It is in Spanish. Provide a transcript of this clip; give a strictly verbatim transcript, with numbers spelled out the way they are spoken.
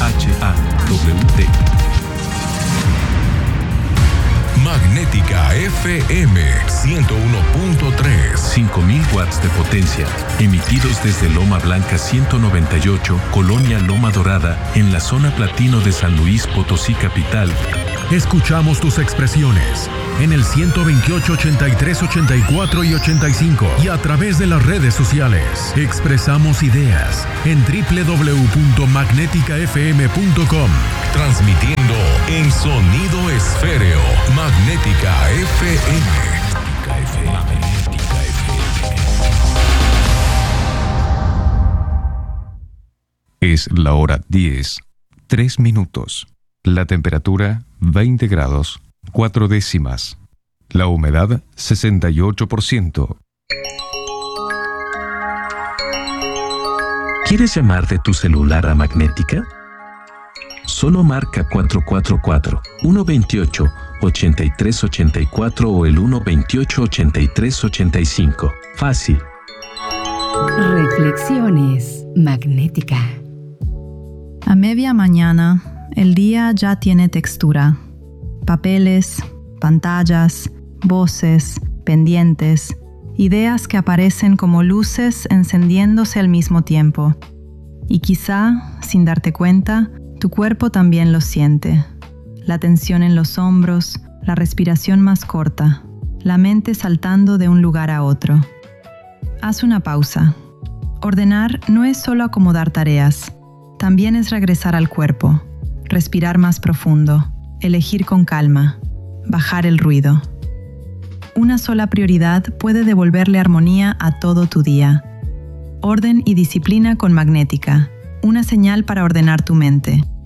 H A W D. Magnética F M ciento uno punto tres. cinco mil watts de potencia, emitidos desde Loma Blanca ciento noventa y ocho, Colonia Loma Dorada, en la zona platino de San Luis Potosí capital. Escuchamos tus expresiones en el ciento veintiocho, ochenta y tres, ochenta y cuatro y ochenta y cinco y a través de las redes sociales. Expresamos ideas en doble u doble u doble u punto magnética f m punto com. Transmitiendo en sonido esféreo. Magnética F M. Magnética F M. Magnética F M. Es la hora diez, tres minutos. La temperatura veinte grados, cuatro décimas. La humedad sesenta y ocho por ciento. ¿Quieres llamar de tu celular a Magnética? Solo marca cuatro cuatro cuatro, uno dos ocho, ocho tres ocho cuatro o el uno dos ocho, ocho tres ocho cinco. Fácil. Reflexiones Magnética. A media mañana, el día ya tiene textura. Papeles, pantallas, voces, pendientes, ideas que aparecen como luces encendiéndose al mismo tiempo. Y quizá, sin darte cuenta, tu cuerpo también lo siente. La tensión en los hombros, la respiración más corta, la mente saltando de un lugar a otro. Haz una pausa. Ordenar no es solo acomodar tareas, también es regresar al cuerpo, respirar más profundo, elegir con calma, bajar el ruido. Una sola prioridad puede devolverle armonía a todo tu día. Orden y disciplina con Magnética, una señal para ordenar tu mente.